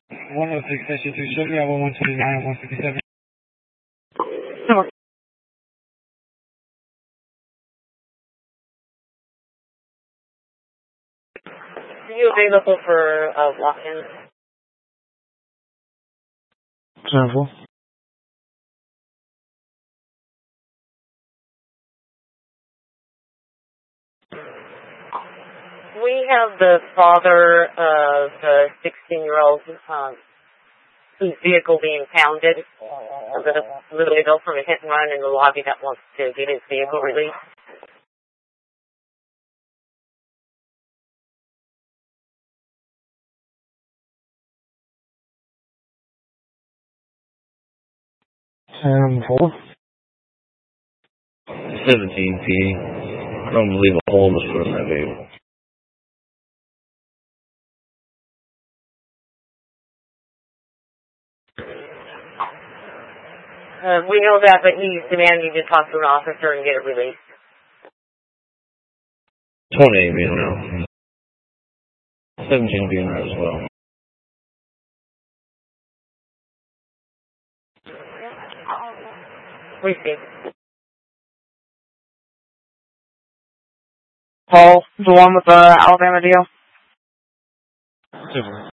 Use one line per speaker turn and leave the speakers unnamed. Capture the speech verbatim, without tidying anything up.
one oh six, Station two, show me one twenty-nine, one fifty-seven.
Are you available for a walk-in?
Careful.
We have the father of the sixteen-year-old um, whose vehicle being pounded a little, a little bit ago from a hit and run in the lobby that wants to get his vehicle released.
Um, four.
seventeen P. I don't believe a homeless person in that vehicle.
Uh, we know that, but he's demanding to talk to an officer and get it released.
twenty-eight being around. seventeen being around as well.
Receive.
Paul, the one with the Alabama deal?
Different.